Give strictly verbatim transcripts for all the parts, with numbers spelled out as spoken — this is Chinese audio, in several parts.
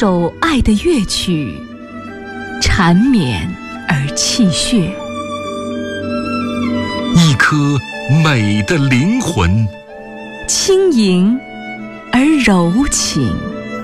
首爱的乐曲，缠绵而气血。 一颗美的灵魂， 轻盈而柔情。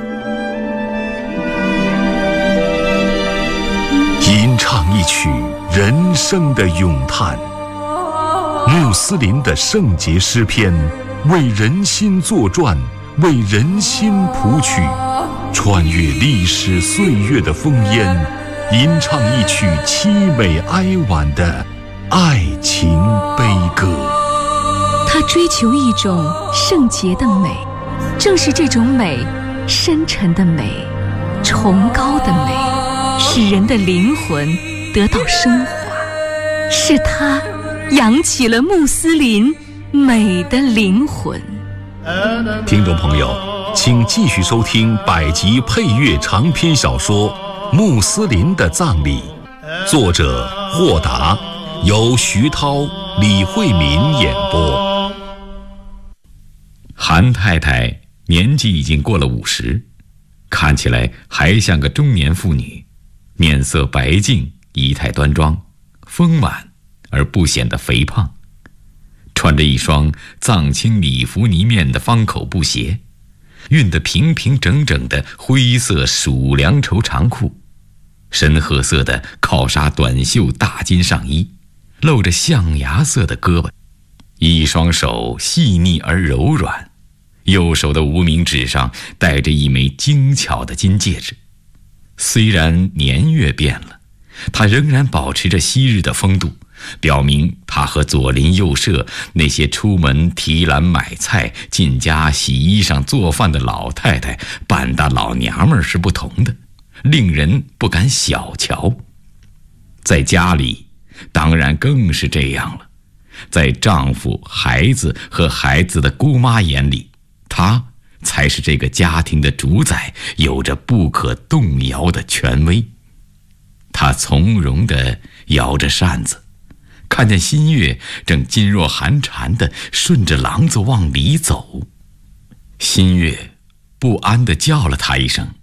吟唱一曲人生的咏叹，穆斯林的圣洁诗篇，为人心作传，为人心谱曲，穿越历史岁月的烽烟，吟唱一曲凄美哀婉的爱情悲歌。 他追求一种圣洁的美，正是这种美，深沉的美，崇高的美，使人的灵魂得到升华，是他扬起了穆斯林美的灵魂。 听众朋友，请继续收听百集配乐长篇小说《穆斯林的葬礼》，作者霍达，由徐涛、李慧敏演播。 韩太太年纪已经过了五十，看起来还像个中年妇女，面色白净，仪态端庄，丰满而不显得肥胖，穿着一双藏青礼服呢面的方口布鞋，熨得平平整整的灰色鼠粮绸长裤，深褐色的靠纱短袖大襟上衣，露着象牙色的胳膊，一双手细腻而柔软，右手的无名指上戴着一枚精巧的金戒指。虽然年月变了，他仍然保持着昔日的风度，表明他和左邻右舍那些出门提篮买菜、进家洗衣裳做饭的老太太、半大老娘们是不同的，令人不敢小瞧。在家里当然更是这样了，在丈夫、孩子和孩子的姑妈眼里，他才是这个家庭的主宰，有着不可动摇的权威。他从容地摇着扇子，看见新月正噤若寒蝉地顺着廊子往里走。新月不安地叫了他一声，